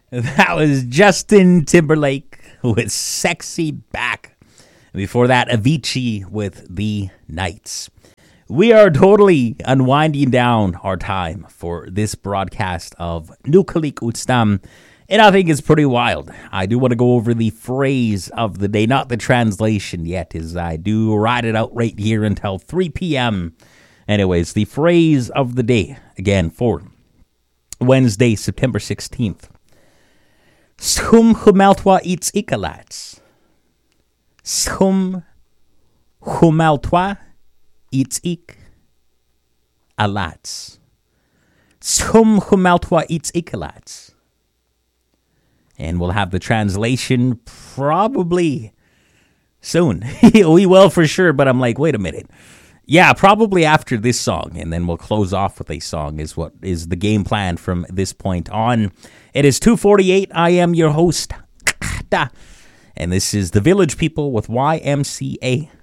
That was Justin Timberlake with Sexy Back. Before that, Avicii with The Nights. We are totally unwinding down our time for this broadcast of Nukalik Utstam, and I think it's pretty wild. I do want to go over the phrase of the day, not the translation yet, as I do ride it out right here until 3 p.m. Anyways, the phrase of the day, again, for Wednesday, September 16th. Schum humeltwa iets ikalats. Schum humeltwa iets ik alats. Schum humeltwa iets ikalats. And we'll have the translation probably soon. We will for sure, but I'm like, wait a minute. Yeah, probably after this song, and then we'll close off with a song is what is the game plan from this point on. It is 2:48. I am your host, and this is The Village People with YMCA.